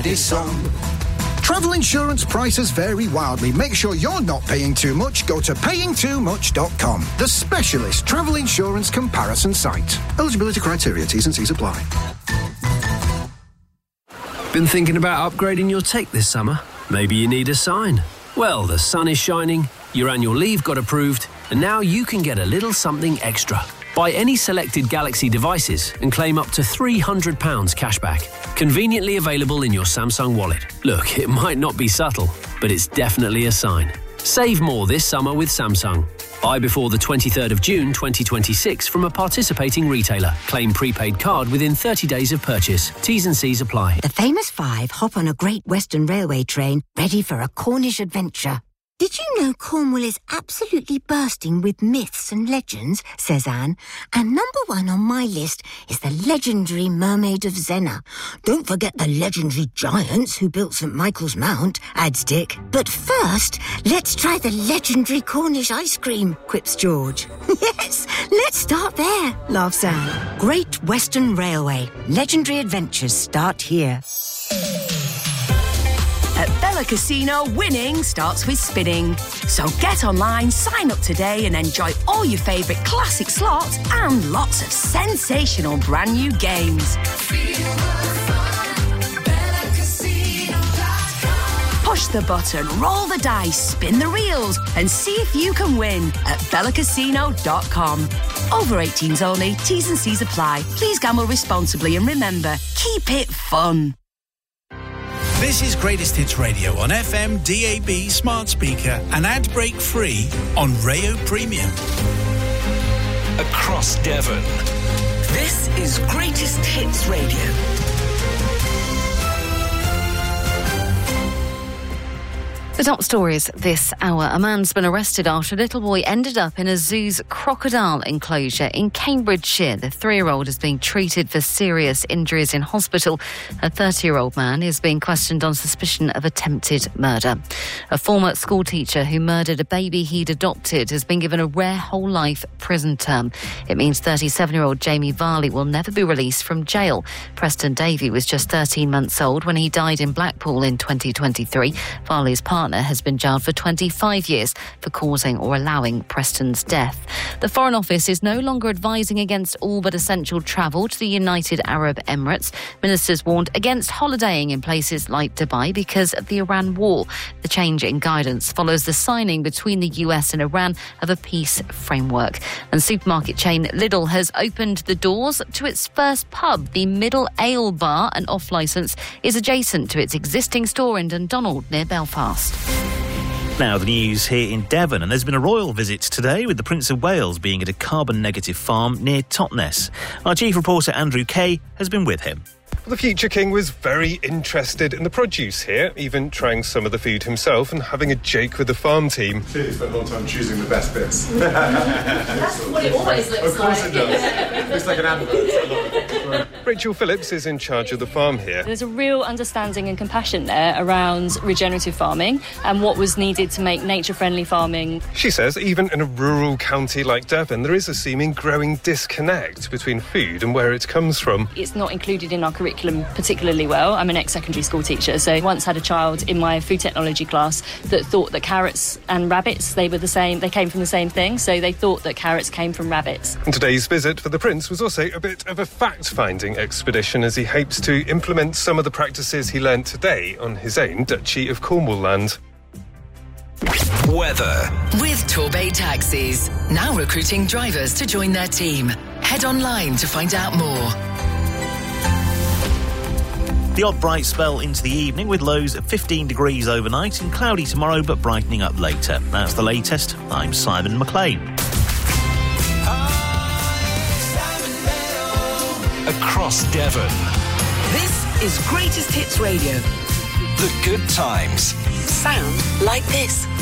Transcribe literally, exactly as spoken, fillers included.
this song. Travel insurance prices vary wildly. Make sure you're not paying too much. Go to paying too much dot com, the specialist travel insurance comparison site. Eligibility criteria, T's and C's apply. Been thinking about upgrading your tech this summer? Maybe you need a sign. Well, the sun is shining, your annual leave got approved, and now you can get a little something extra. Buy any selected Galaxy devices and claim up to three hundred pounds cashback. Conveniently available in your Samsung wallet. Look, it might not be subtle, but it's definitely a sign. Save more this summer with Samsung. Buy before the twenty-third of June twenty twenty-six from a participating retailer. Claim prepaid card within thirty days of purchase. T's and C's apply. The famous five hop on a Great Western Railway train ready for a Cornish adventure. Did you know Cornwall is absolutely bursting with myths and legends, says Anne, and number one on my list is the legendary Mermaid of Zena. Don't forget the legendary giants who built St Michael's Mount, adds Dick. But first, let's try the legendary Cornish ice cream, quips George. Yes, let's start there, laughs Anne. Great Western Railway. Legendary adventures start here. At Bella Casino, winning starts with spinning. So get online, sign up today and enjoy all your favourite classic slots and lots of sensational brand new games. Push the button, roll the dice, spin the reels and see if you can win at bella casino dot com. Over eighteens only, T's and C's apply. Please gamble responsibly and remember, keep it fun. This is Greatest Hits Radio on F M, D A B, smart speaker and ad break free on Rayo Premium. Across Devon. This is Greatest Hits Radio. The top stories this hour. A man's been arrested after a little boy ended up in a zoo's crocodile enclosure in Cambridgeshire. The three-year-old is being treated for serious injuries in hospital. A thirty-year-old man is being questioned on suspicion of attempted murder. A former schoolteacher who murdered a baby he'd adopted has been given a rare whole-life prison term. It means thirty-seven-year-old Jamie Varley will never be released from jail. Preston Davey was just thirteen months old when he died in Blackpool in twenty twenty-three. Varley's partner has been jailed for twenty-five years for causing or allowing Preston's death. The Foreign Office is no longer advising against all but essential travel to the United Arab Emirates. Ministers warned against holidaying in places like Dubai because of the Iran war. The change in guidance follows the signing between the U S and Iran of a peace framework. And supermarket chain Lidl has opened the doors to its first pub. The Middle Ale Bar, an off-licence, is adjacent to its existing store in Dundonald near Belfast. Now the news here in Devon, and there's been a royal visit today with the Prince of Wales being at a carbon-negative farm near Totnes. Our chief reporter Andrew Kay has been with him. The future king was very interested in the produce here, even trying some of the food himself and having a joke with the farm team. Clearly spent a long time choosing the best bits. That's what it always looks like. Of course like. It does. Looks like an advert. Rachel Phillips is in charge of the farm here. There's a real understanding and compassion there around regenerative farming and what was needed to make nature-friendly farming. She says even in a rural county like Devon, there is a seeming growing disconnect between food and where it comes from. It's not included in our curriculum particularly well. I'm an ex-secondary school teacher, so I once had a child in my food technology class that thought that carrots and rabbits, they were the same, they came from the same thing, so they thought that carrots came from rabbits. And today's visit for the Prince was also a bit of a fact-finding expedition as he hopes to implement some of the practices he learnt today on his own Duchy of Cornwall land. Weather. With Torbay Taxis, now recruiting drivers to join their team. Head online to find out more. The odd bright spell into the evening with lows at fifteen degrees overnight and cloudy tomorrow but brightening up later. That's the latest. I'm Simon McLean. Across Devon. This is Greatest Hits Radio. The good times. Sound like this.